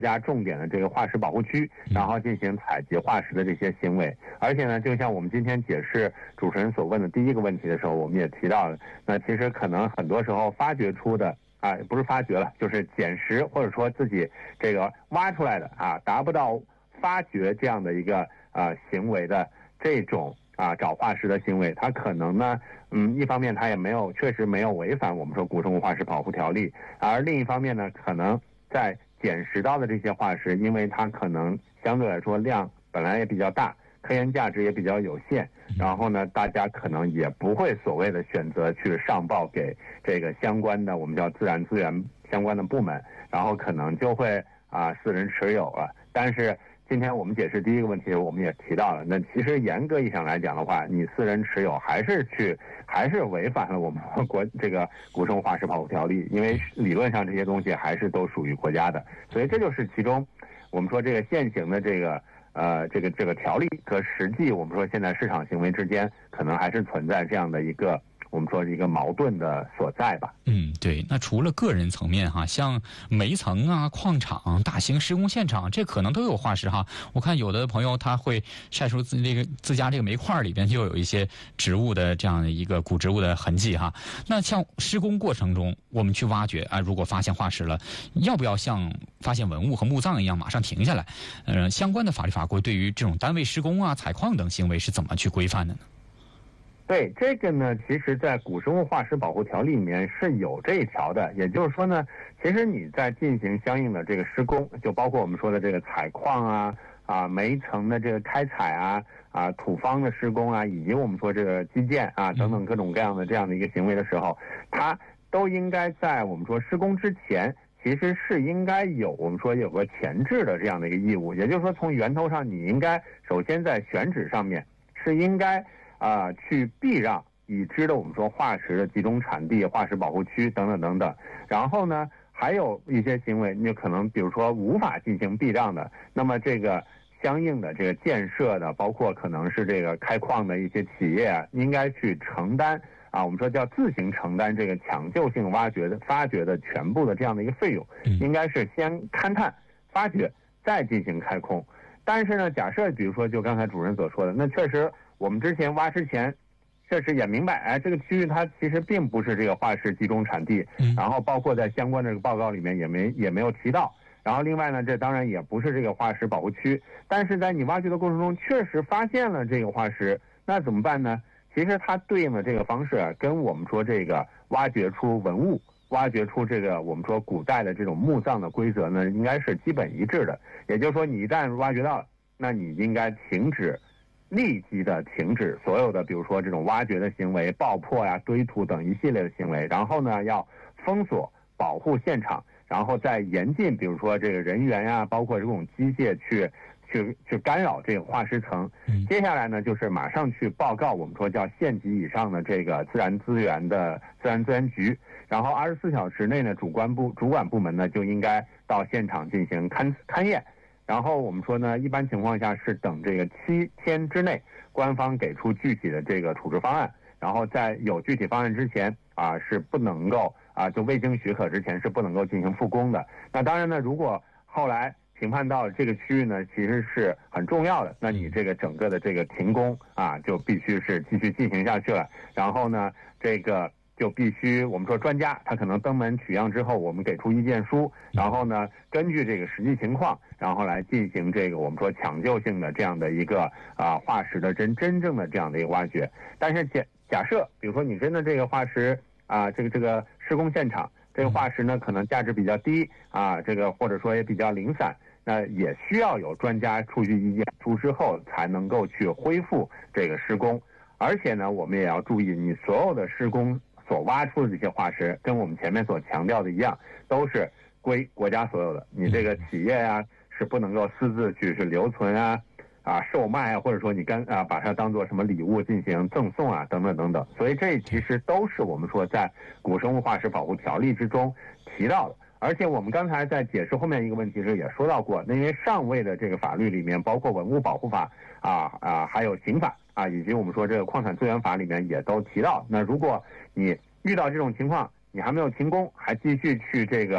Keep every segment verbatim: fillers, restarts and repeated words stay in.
加重点的这个化石保护区，然后进行采集化石的这些行为。而且呢，就像我们今天解释主持人所问的第一个问题的时候，我们也提到了，那其实可能很多时候发掘出的啊，不是发掘了，就是捡拾或者说自己这个挖出来的啊，达不到发掘这样的一个啊行为的这种啊找化石的行为，它可能呢，嗯，一方面它也没有确实没有违反我们说古生物化石保护条例，而另一方面呢，可能在捡拾到的这些化石，因为它可能相对来说量本来也比较大，科研价值也比较有限，然后呢，大家可能也不会所谓的选择去上报给这个相关的我们叫自然资源相关的部门，然后可能就会啊私人持有了。但是今天我们解释第一个问题，我们也提到了，那其实严格意义上来讲的话，你私人持有还是去还是违反了我们国这个古生物化石保护条例，因为理论上这些东西还是都属于国家的，所以这就是其中我们说这个现行的这个呃这个这个条例和实际我们说现在市场行为之间可能还是存在这样的一个我们说一个矛盾的所在吧。 嗯，对。那除了个人层面哈，像煤层啊、矿场、大型施工现场，这可能都有化石哈。我看有的朋友他会晒出自这个自家这个煤块里边就有一些植物的这样的一个古植物的痕迹哈。那像施工过程中，我们去挖掘啊，如果发现化石了，要不要像发现文物和墓葬一样马上停下来？呃，相关的法律法规对于这种单位施工啊、采矿等行为是怎么去规范的呢？ 对这个呢，其实在古生物化石保护条例里面是有这一条的，也就是说呢，其实你在进行相应的这个施工，就包括我们说的这个采矿啊、啊煤层的这个开采啊、啊土方的施工啊，以及我们说这个基建啊等等各种各样的这样的一个行为的时候，它都应该在我们说施工之前，其实是应该有我们说有个前置的这样的一个义务，也就是说从源头上你应该首先在选址上面是应该啊、呃，去避让已知的我们说化石的集中产地、化石保护区等等等等。然后呢，还有一些行为，你可能比如说无法进行避让的，那么这个相应的这个建设的，包括可能是这个开矿的一些企业啊，应该去承担啊，我们说叫自行承担这个抢救性挖掘的发掘的全部的这样的一个费用，应该是先勘探、发掘，再进行开工。但是呢，假设比如说就刚才主任所说的，那确实。我们之前挖之前，确实也明白，哎，这个区域它其实并不是这个化石集中产地，然后包括在相关的这个报告里面也没也没有提到。然后另外呢，这当然也不是这个化石保护区，但是在你挖掘的过程中确实发现了这个化石，那怎么办呢？其实它对应的这个方式啊，跟我们说这个挖掘出文物、挖掘出这个我们说古代的这种墓葬的规则呢，应该是基本一致的。也就是说，你一旦挖掘到，那你应该停止。立即的停止所有的比如说这种挖掘的行为、爆破呀、堆土等一系列的行为，然后呢要封锁保护现场，然后再严禁比如说这个人员呀，包括这种机械去去去干扰这个化石层。接下来呢就是马上去报告我们说叫县级以上的这个自然资源的自然资源局，然后二十四小时内呢主管部主管部门呢就应该到现场进行勘勘验。然后我们说呢，一般情况下是等这个七天之内，官方给出具体的这个处置方案，然后在有具体方案之前啊，是不能够啊，就未经许可之前是不能够进行复工的。那当然呢，如果后来评判到这个区域呢，其实是很重要的，那你这个整个的这个停工啊，就必须是继续进行下去了。然后呢，这个。就必须我们说专家他可能登门取样之后，我们给出意见书，然后呢根据这个实际情况，然后来进行这个我们说抢救性的这样的一个啊化石的真真正的这样的一个挖掘。但是假假设比如说你真的这个化石啊这个这个施工现场这个化石呢可能价值比较低啊，这个或者说也比较零散，那也需要有专家出具意见书之后才能够去恢复这个施工。而且呢我们也要注意，你所有的施工所挖出的这些化石，跟我们前面所强调的一样，都是归国家所有的。你这个企业啊，是不能够私自去是留存啊、啊售卖啊，或者说你干啊把它当做什么礼物进行赠送啊，等等等等。所以这其实都是我们说在古生物化石保护条例之中提到的。而且我们刚才在解释后面一个问题时也说到过，那因为上位的这个法律里面，包括文物保护法啊啊，还有刑法啊，以及我们说这个矿产资源法里面也都提到，那如果你遇到这种情况，你还没有停工，还继续去这个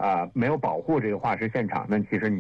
啊、呃、没有保护这个化石现场，那其实你